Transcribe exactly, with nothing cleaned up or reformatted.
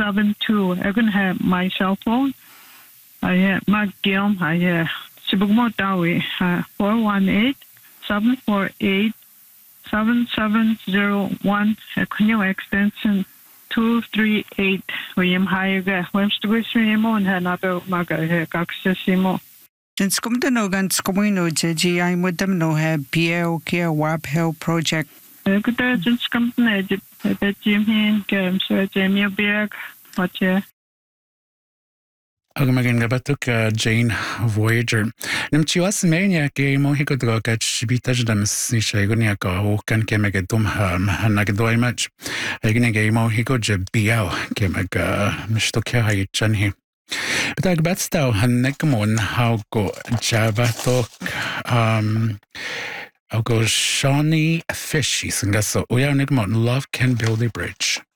seven two. I can have my cell phone. I have Mark Gilm. I have Sibugmo Dawi. four one eight, seven four eight, seven seven zero one. Kunyo extension two three eight. William Hayega. Wemstugusimo and Hanabe Maga Gaximo. Since Kumdano Gans Comino, G I would them know have P L K Wap Hill Project. Good day, just come to Egypt. I bet Jim Hin, Games, Jamie Berg, what yeah. Agamagan gabatuk Jane Voyager. Nimchiwas mania game mohiko to catch bitajam snishagonia go can kemagadum harm and nagadoi much. Agin game mohiko jabiao kemaga mistokia chanhi. But I bet still and negamon how go Java talk um I'll go Shawnee Fishy, and so we are Nickmont. Love can build a bridge.